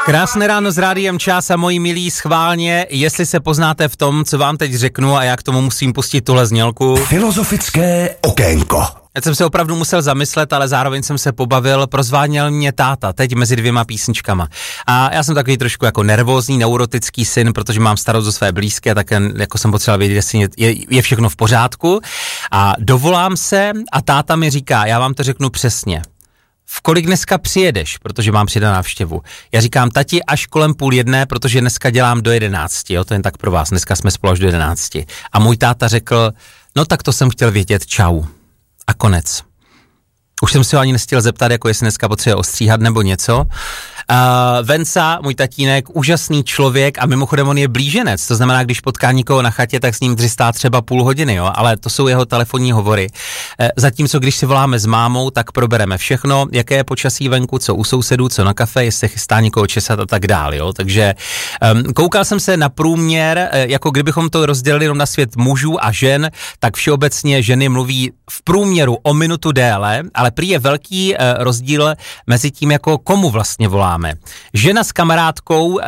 Krásné ráno s Rádiem Čas a moji milí, schválně, jestli se poznáte v tom, co vám teď řeknu a já k tomu musím pustit tuhle znělku. Filozofické okénko. Já jsem se opravdu musel zamyslet, ale zároveň jsem se pobavil, prozváněl mě táta, teď mezi dvěma písničkama. A já jsem takový trošku jako nervózní, neurotický syn, protože mám starost o své blízké, tak jako jsem potřeboval vědět, jestli je všechno v pořádku. A dovolám se a táta mi říká, já vám to řeknu přesně. V kolik dneska přijedeš, protože mám přijet na návštěvu. Já říkám, tati, až kolem 10:30, protože dneska dělám do 11, jo, to jen tak pro vás, dneska jsme spolu až do 11. A můj táta řekl, no tak to jsem chtěl vědět, čau. A konec. Už jsem se ho ani nestihl zeptat, jako jestli dneska potřebuje ostříhat nebo něco. Venca, můj tatínek, úžasný člověk a mimochodem on je blíženec, to znamená, když potká někoho na chatě, tak s ním dřistá třeba půl hodiny, jo, ale to jsou jeho telefonní hovory. Zatímco když si voláme s mámou, tak probereme všechno, jaké je počasí venku, co u sousedů, co na kafe, jestli chystá někoho česat a tak dál, jo, takže koukal jsem se na průměr, jako kdybychom to rozdělili jenom na svět mužů a žen, tak všeobecně ženy mluví v průměru o minutu déle, ale prý je velký rozdíl mezi tím, jako komu vlastně voláme. Žena s kamarádkou